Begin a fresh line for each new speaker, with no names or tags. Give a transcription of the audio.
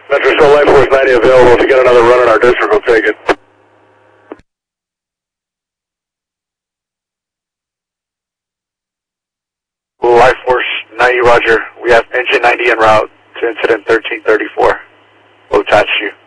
Metro Show Life Force 90 available. If you get another run in our district, we'll take it. Life Force 90, roger. We have engine 90 en route to incident 1334. We'll attach you.